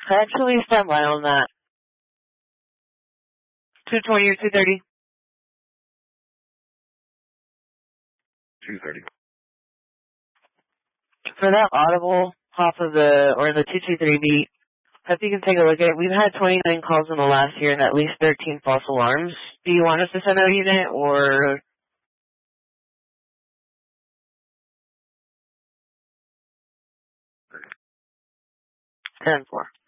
Actually, stand by on that. 220 or 230? 230. For that audible off of the 223 beat, if you can take a look at it, we've had 29 calls in the last year and at least 13 false alarms. Do you want us to send out a unit or? 10-4.